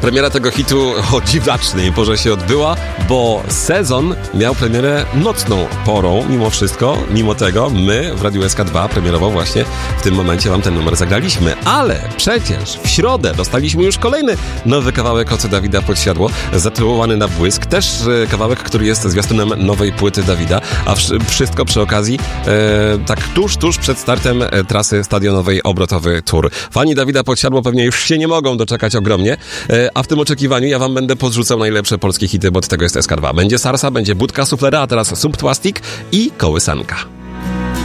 Premiera tego hitu o dziwacznej porze się odbyła, bo sezon miał premierę nocną porą, mimo wszystko. Mimo tego my w Radiu SK2 premierowo właśnie w tym momencie wam ten numer zagraliśmy. Ale przecież w środę dostaliśmy już kolejny nowy kawałek od Dawida Podsiadło, zatytułowany Na błysk. Też kawałek, który jest zwiastunem nowej płyty Dawida, a wszystko przy okazji tak tuż przed startem trasy stadionowej Obrotowy Tour. Fani Dawida Podsiadło pewnie już się nie mogą doczekać ogromnie, a w tym oczekiwaniu ja wam będę podrzucał najlepsze polskie hity, bo od tego jest SK2. Będzie Sarsa, będzie Budka Suflera, a teraz Subplastik i Kołysanka.